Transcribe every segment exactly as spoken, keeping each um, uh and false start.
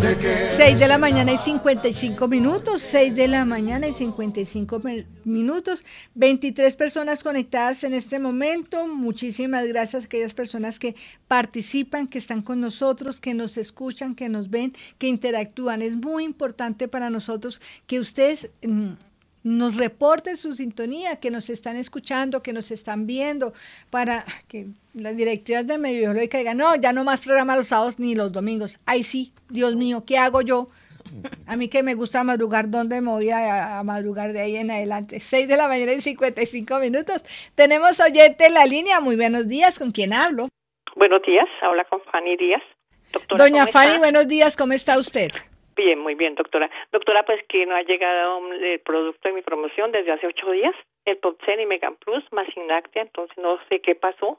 seis de la mañana y cincuenta y cinco minutos, seis de la mañana y cincuenta y cinco minutos, veintitrés personas conectadas en este momento. Muchísimas gracias a aquellas personas que participan, que están con nosotros, que nos escuchan, que nos ven, que interactúan. Es muy importante para nosotros que ustedes mmm, nos reporten su sintonía, que nos están escuchando, que nos están viendo, para que las directivas de Medio Biológica digan, no, ya no más programa los sábados ni los domingos. Ay, sí, Dios mío, ¿qué hago yo? A mí que me gusta madrugar, ¿dónde me voy a, a madrugar de ahí en adelante? seis de la mañana y cincuenta y cinco minutos. Tenemos oyente en la línea. Muy buenos días, ¿con quién hablo? Buenos días, habla con Fanny Díaz. Doctora, Doña Fanny, buenos días, ¿cómo está usted? Bien, muy bien, doctora. Doctora, pues que no ha llegado el producto de mi promoción desde hace ocho días, el Popcen y Megan Plus más Inactia, entonces no sé qué pasó.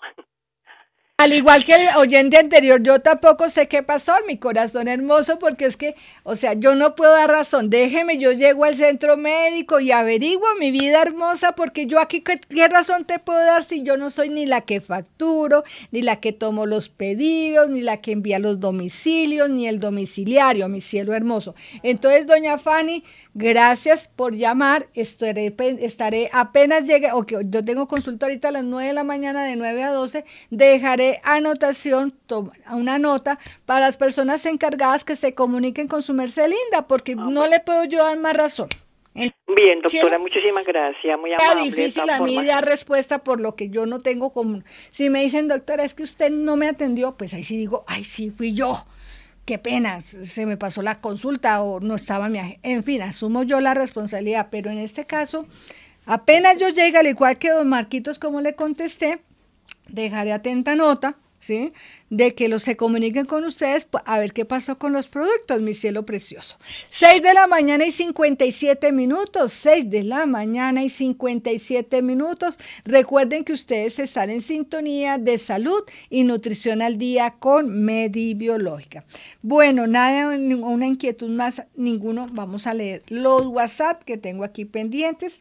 Al igual que el oyente anterior, yo tampoco sé qué pasó, mi corazón hermoso, porque es que, o sea, yo no puedo dar razón. Déjeme, yo llego al centro médico y averiguo mi vida hermosa, porque yo aquí, ¿qué, qué razón te puedo dar si yo no soy ni la que facturo, ni la que tomo los pedidos, ni la que envía los domicilios, ni el domiciliario, mi cielo hermoso? Entonces, doña Fanny, gracias por llamar. Estaré, estaré apenas llegue, o que yo tengo consulta ahorita a las nueve de la mañana, de nueve a doce, dejaré anotación, una nota para las personas encargadas que se comuniquen con su merced linda, porque ah, no le puedo yo dar más razón. Bien, doctora, muchísimas gracias, muy amable. Es difícil a mí dar respuesta por lo que yo no tengo común. Si me dicen, doctora, es que usted no me atendió, pues ahí sí digo, ay, sí, fui yo. Qué pena, se me pasó la consulta o no estaba mi agente. En fin, asumo yo la responsabilidad, pero en este caso, apenas yo llegue, al igual que don Marquitos, como le contesté, dejaré atenta nota, ¿sí?, de que los se comuniquen con ustedes a ver qué pasó con los productos, mi cielo precioso. seis de la mañana y cincuenta y siete minutos, seis de la mañana y cincuenta y siete minutos. Recuerden que ustedes están en sintonía de salud y nutrición al día con Medibiológica. Bueno, nada, una inquietud más, ninguno. Vamos a leer los WhatsApp que tengo aquí pendientes.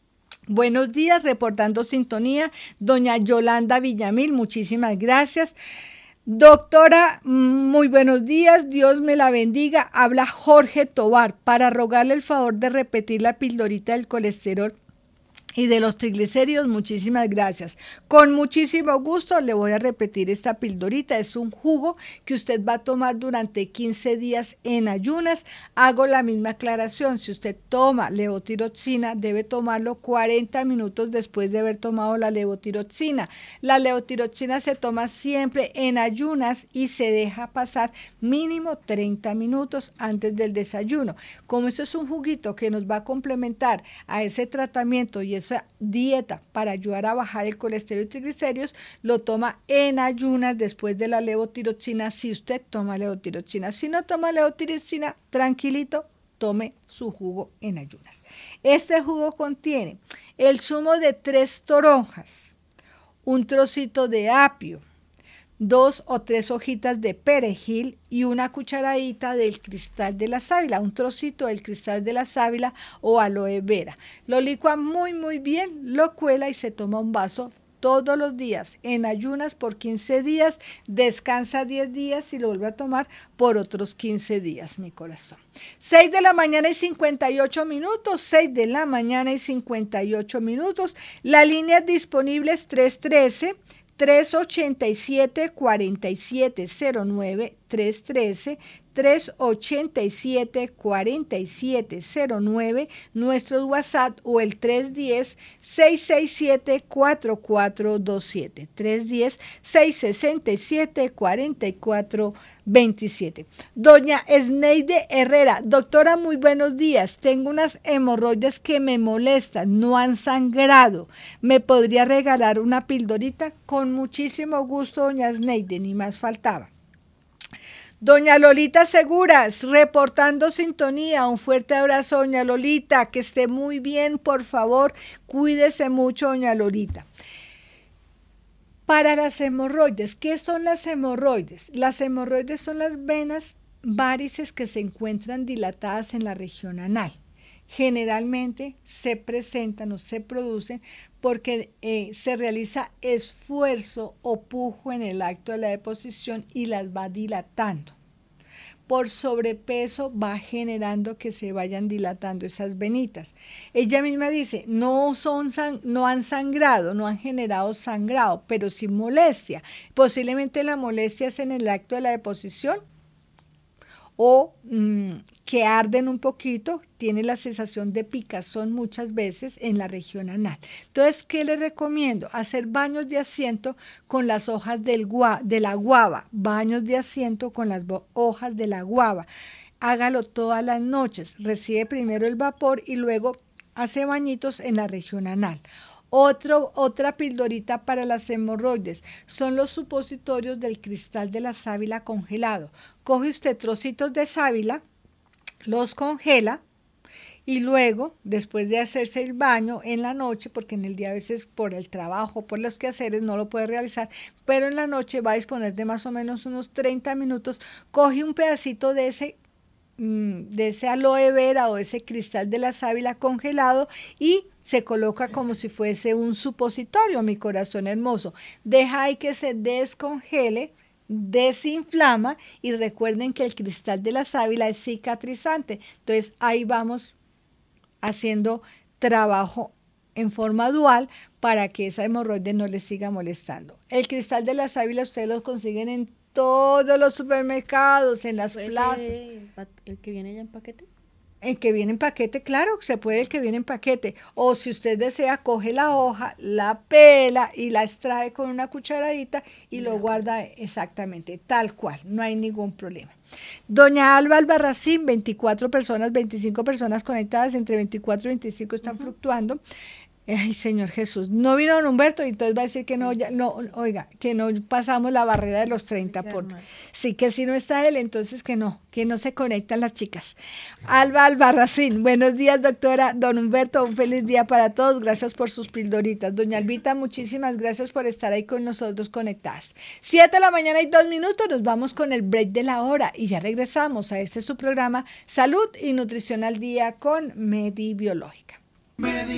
Buenos días, reportando sintonía, doña Yolanda Villamil, muchísimas gracias. Doctora, muy buenos días, Dios me la bendiga. Habla Jorge Tobar, para rogarle el favor de repetir la pildorita del colesterol y de los triglicéridos. Muchísimas gracias. Con muchísimo gusto le voy a repetir esta pildorita. Es un jugo que usted va a tomar durante quince días en ayunas. Hago la misma aclaración. Si usted toma levotiroxina, debe tomarlo cuarenta minutos después de haber tomado la levotiroxina. La levotiroxina se toma siempre en ayunas y se deja pasar mínimo treinta minutos antes del desayuno. Como este es un juguito que nos va a complementar a ese tratamiento y esa dieta para ayudar a bajar el colesterol y triglicéridos, lo toma en ayunas después de la levotiroxina, si usted toma levotiroxina. Si no toma levotiroxina, tranquilito, tome su jugo en ayunas. Este jugo contiene el zumo de tres toronjas, un trocito de apio, dos o tres hojitas de perejil y una cucharadita del cristal de la sábila, un trocito del cristal de la sábila o aloe vera. Lo licua muy muy bien, lo cuela y se toma un vaso todos los días en ayunas por quince días, descansa diez días y lo vuelve a tomar por otros quince días, mi corazón. seis de la mañana y cincuenta y ocho minutos, seis de la mañana y cincuenta y ocho minutos. La línea disponible es tres uno tres, tres ocho siete, cuatro siete cero nueve, tres uno tres, tres ocho siete, cuatro siete cero nueve, nuestro WhatsApp o el tres uno cero, seis seis siete, cuatro cuatro dos siete, tres uno cero, seis seis siete, cuatro cuatro dos siete. Doña Esneide Herrera, doctora, muy buenos días, tengo unas hemorroides que me molestan, no han sangrado, ¿me podría regalar una pildorita? Con muchísimo gusto, doña Esneide, ni más faltaba. Doña Lolita Seguras, reportando sintonía, un fuerte abrazo, doña Lolita, que esté muy bien, por favor, cuídese mucho, doña Lolita. Para las hemorroides, ¿qué son las hemorroides? Las hemorroides son las venas varices que se encuentran dilatadas en la región anal. Generalmente se presentan o se producen porque eh, se realiza esfuerzo o pujo en el acto de la deposición y las va dilatando. por sobrepeso va generando que se vayan dilatando esas venitas. Ella misma dice, no, son sang no han sangrado, no han generado sangrado, pero sí molestia. Posiblemente la molestia es en el acto de la deposición o mmm, que arden un poquito, tiene la sensación de picazón muchas veces en la región anal. Entonces, ¿qué le recomiendo? Hacer baños de asiento con las hojas del gua de la guava, baños de asiento con las hojas de la guava. Hágalo todas las noches, recibe primero el vapor y luego hace bañitos en la región anal. Otro, otra pildorita para las hemorroides son los supositorios del cristal de la sábila congelado. Coge usted trocitos de sábila, los congela y luego, después de hacerse el baño en la noche, porque en el día a veces por el trabajo, por los quehaceres no lo puede realizar, pero en la noche va a disponer de más o menos unos treinta minutos, coge un pedacito de ese de ese aloe vera o ese cristal de la sábila congelado y se coloca como si fuese un supositorio, mi corazón hermoso. Deja ahí que se descongele, desinflama y recuerden que el cristal de la sábila es cicatrizante. Entonces ahí vamos haciendo trabajo en forma dual para que esa hemorroide no les siga molestando. El cristal de la sábila ustedes lo consiguen en todos los supermercados, en las plazas. ¿El que viene ya en paquete? El que viene en paquete, claro, se puede el que viene en paquete. O si usted desea, coge la hoja, la pela y la extrae con una cucharadita y lo guarda exactamente, tal cual, no hay ningún problema. Doña Alba Albarracín, veinticuatro personas, veinticinco personas conectadas, entre veinticuatro y veinticinco están uh-huh. fluctuando. Ay, Señor Jesús, no vino don Humberto y entonces va a decir que no, ya, no, oiga, que no pasamos la barrera de los treinta. Por, sí, que si no está él, entonces que no, que no se conectan las chicas. Alba Albarracín, buenos días, doctora. Don Humberto, un feliz día para todos, gracias por sus pildoritas. Doña Albita, muchísimas gracias por estar ahí con nosotros conectadas. Siete de la mañana y dos minutos, nos vamos con el break de la hora y ya regresamos a este su programa Salud y Nutrición al Día con Medi Biológica. Medi